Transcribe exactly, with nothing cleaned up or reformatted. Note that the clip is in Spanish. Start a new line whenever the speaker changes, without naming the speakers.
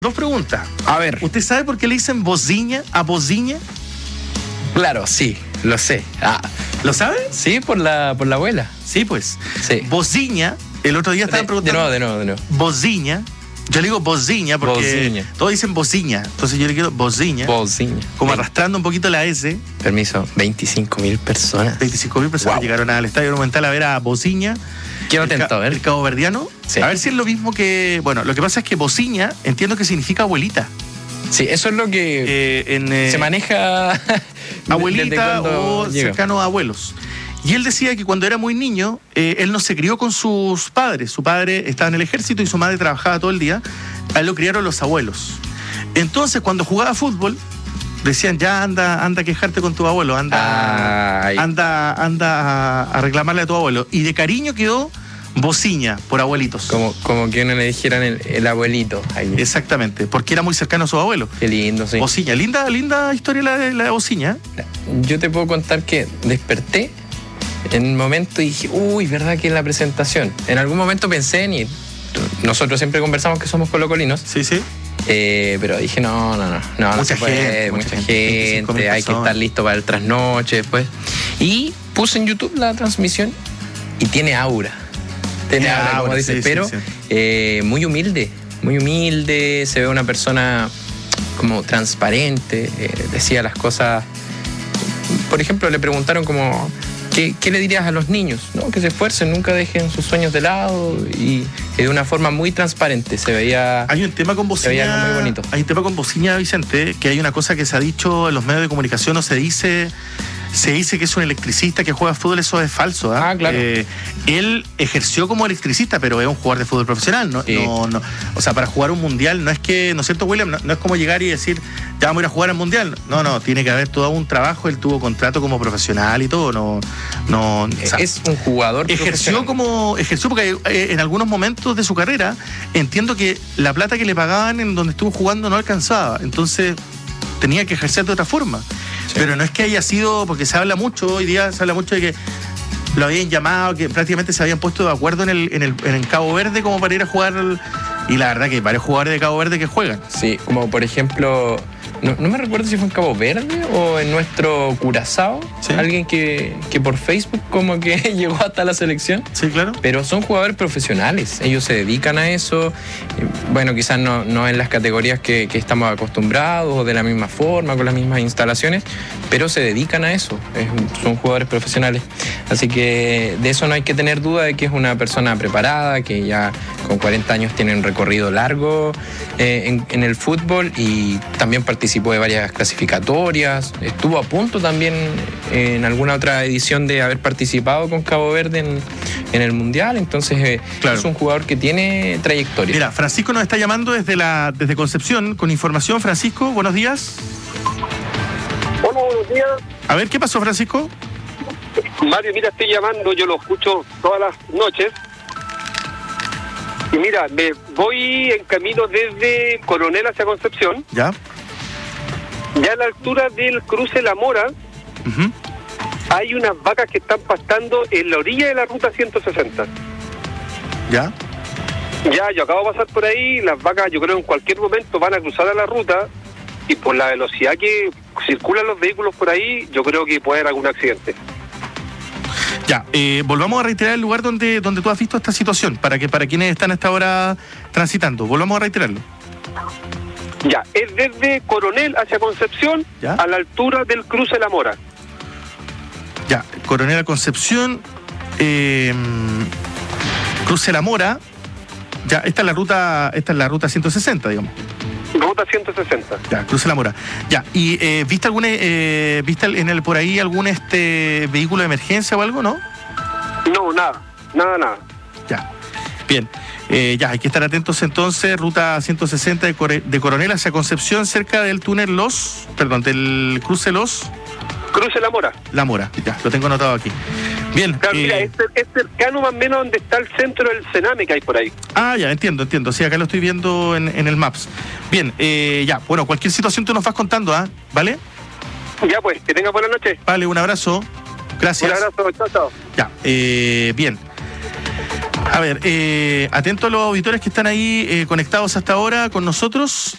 dos preguntas.
A ver.
¿Usted sabe por qué le dicen bociña a bociña?
Claro, sí, lo sé. Ah,
¿Lo sabe?
sí, por la, por la abuela.
Sí, pues.
Sí.
Bociña, el otro día estaban
De, de
preguntando.
nuevo, de nuevo, de nuevo.
Bociña. Yo le digo bociña porque
Bociña.
todos dicen bociña. Entonces yo le quiero bociña.
Bociña.
Como
Ve-
arrastrando un poquito la S.
Permiso, veinticinco mil personas.
veinticinco mil personas
Wow.
llegaron al Estadio Monumental a ver a bociña.
Quedo
el, ca-
atento, a ver.
el caboverdiano.
Sí.
A ver si es lo mismo que. Bueno, lo que pasa es que bociña entiendo que significa abuelita.
Sí, eso es lo que
Eh, en, eh,
se maneja. desde
abuelita
cuando
o
llega.
cercano a abuelos. Y él decía que cuando era muy niño, eh, él no se crió con sus padres. Su padre estaba en el ejército y su madre trabajaba todo el día. A él lo criaron los abuelos. Entonces, cuando jugaba fútbol, decían, ya anda, anda a quejarte con tu abuelo, anda,
Ay.
anda, anda a, a reclamarle a tu abuelo. Y de cariño quedó bociña por abuelitos.
Como, como que uno le dijeran el, el abuelito. Ahí.
Exactamente, porque era muy cercano a su abuelo.
Qué lindo, sí.
Bociña, linda, linda historia la de la de bociña.
Yo te puedo contar que desperté en un momento y dije, uy, ¿verdad que es la presentación? En algún momento pensé en ir. Nosotros siempre conversamos que somos colocolinos,
Sí, sí.
eh, pero dije, no, no, no, no, no
Mucha
se puede,
gente,
mucha
mucha
gente,
gente, veinticinco mil
hay que
personas.
estar listo para el trasnoche después. Y puse en YouTube la transmisión y tiene aura. Tiene
Tiene
aura, como
aura,
dices,
sí, sí,
pero
sí.
eh, muy humilde, muy humilde, se ve una persona como transparente, eh, decía las cosas. Por ejemplo, le preguntaron como, ¿qué, qué le dirías a los niños? ¿No? Que se esfuercen, nunca dejen sus sueños de lado, y, y de una forma muy transparente se veía.
Hay un tema con
Se veía
bociña.
algo muy bonito.
Hay un tema con bociña, Vicente, que hay una cosa que se ha dicho en los medios de comunicación, o se dice. Se dice que es un electricista que juega fútbol, eso es falso. ¿Ah?
Ah, claro.
Eh, él ejerció como electricista, pero es un jugador de fútbol profesional. ¿no?
Sí.
No, no, o sea, para jugar un mundial, no es que, ¿no es cierto, William? No, no es como llegar y decir, ya vamos a ir a jugar al mundial. No, no, tiene que haber todo un trabajo. Él tuvo contrato como profesional y todo. No, no, o sea,
Es un jugador
ejerció
profesional.
como ejerció porque eh, en algunos momentos de su carrera entiendo que la plata que le pagaban en donde estuvo jugando no alcanzaba, entonces tenía que ejercer de otra forma.
Sí.
Pero no es que haya sido, porque se habla mucho hoy día, se habla mucho de que lo habían llamado, que prácticamente se habían puesto de acuerdo en el, en el, en el Cabo Verde como para ir a jugar, y la verdad que hay varios jugadores de Cabo Verde que juegan.
Sí, como por ejemplo, no, no me recuerdo si fue en Cabo Verde o en nuestro Curazao,
Sí.
alguien que, que por Facebook como que llegó hasta la selección.
Sí, claro.
Pero son jugadores profesionales, ellos se dedican a eso. Bueno, quizás no, no en las categorías que, que estamos acostumbrados o de la misma forma, con las mismas instalaciones, pero se dedican a eso, es- son jugadores profesionales. Así que de eso no hay que tener duda, de que es una persona preparada, que ya con cuarenta años tiene un recorrido largo eh, en, en el fútbol, y también participó de varias clasificatorias, estuvo a punto también en alguna otra edición de haber participado con Cabo Verde en, en el Mundial, entonces eh,
Claro.
es un jugador que tiene trayectoria.
Mira, Francisco nos está llamando desde la desde Concepción con información. Francisco, buenos días.
Hola, buenos días.
A ver, ¿qué pasó, Francisco?
Mario, mira, estoy llamando, yo lo escucho todas las noches. Y mira, me voy en camino desde Coronel hacia Concepción.
Ya.
Ya a la altura del cruce La Mora
Ujú.
hay unas vacas que están pastando en la orilla de la ruta ciento sesenta.
Ya.
Ya, yo acabo de pasar por ahí, las vacas yo creo en cualquier momento van a cruzar a la ruta, y por la velocidad que circulan los vehículos por ahí, yo creo que puede haber algún accidente.
Ya, eh, volvamos a reiterar el lugar donde, donde tú has visto esta situación, para que para quienes están a esta hora transitando. Volvamos a reiterarlo.
Ya, es desde Coronel hacia Concepción,
Ya.
a la altura del cruce La Mora.
Ya, Coronel Concepción, eh, Cruce La Mora. Ya, esta es la ruta, esta es la ruta ciento sesenta, digamos.
Ruta ciento sesenta.
Ya, Cruce La Mora. Ya, y eh, ¿viste algún eh, viste en el por ahí algún este vehículo de emergencia o algo, no?
No, nada, nada, nada.
Ya. Bien. Eh, ya, hay que estar atentos entonces, ruta ciento sesenta de, Core- de Coronel hacia Concepción, cerca del túnel Los, perdón, del cruce Los,
Cruce La Mora.
La Mora. Ya, lo tengo anotado aquí. Bien.
Claro,
eh,
mira, es, es cercano más o menos donde está el centro del Sename que hay por ahí.
Ah, ya, entiendo, entiendo. Sí, acá lo estoy viendo en, en el Maps. Bien, eh, ya, bueno, cualquier situación tú nos vas contando, ¿ah? ¿Vale?
Ya pues, que tenga buena noche.
Vale, un abrazo. Gracias.
Un abrazo, chao, chao.
Ya, eh, bien. A ver, eh, atento a los auditores que están ahí eh, conectados hasta ahora con nosotros.